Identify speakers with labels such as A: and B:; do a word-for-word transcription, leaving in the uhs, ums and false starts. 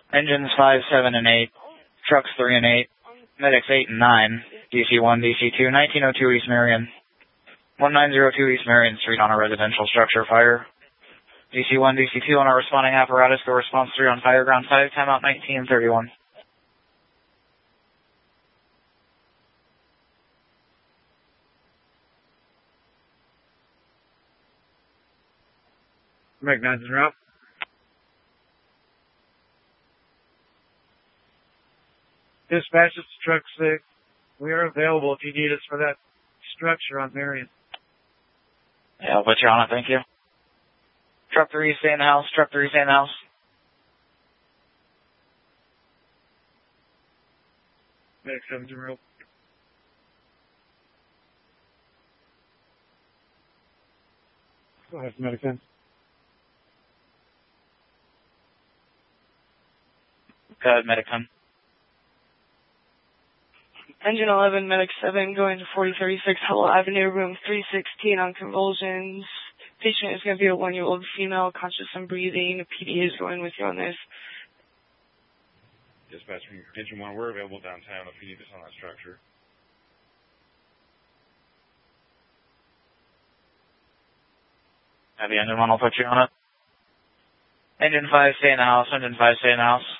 A: Engines five, seven, and eight. Trucks three and eight. Medics eight and nine. D C one, D C two, nineteen oh two East Marion. nineteen oh two East Marion Street on a residential structure fire. D C one, D C two on our responding apparatus. Go response three on fire. Ground five. Timeout nineteen thirty-one.
B: Recognize en route. Dispatch, it's truck six. We are available if you need us for that structure on Marion.
A: Yeah, I'll put you on it, thank you. Truck three, stay in the house. Truck three, stay in the house.
B: Medic seven's en route. Go ahead, Medic ten.
A: Go ahead, Medic ten.
C: Engine eleven, Medic seven, going to forty thirty-six Hello Avenue, room three sixteen on convulsions. Patient is going to be a one-year-old female, conscious and breathing. P D is going with you on this.
D: Dispatch from Engine one, we're available downtown if you need us on that structure.
A: Have the engine one, I'll put you on it. Engine five, stay in the house. Engine five, stay in the house.